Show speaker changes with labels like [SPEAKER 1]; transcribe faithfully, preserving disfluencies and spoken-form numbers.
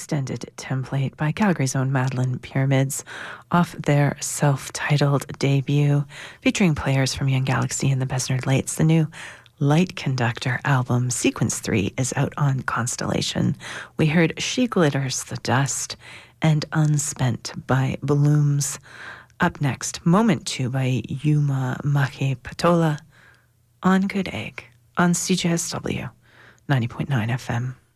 [SPEAKER 1] extended template by Calgary's own Madeline Pyramids off their self-titled debut, featuring players from Young Galaxy and the Besnard Lights. The new Light Conductor album, Sequence three, is out on Constellation. We heard She Glitters the Dust and Unspent by Blooms. Up next, Moment two by Yuma Maki Patola on Good Egg on C J S W ninety point nine F M.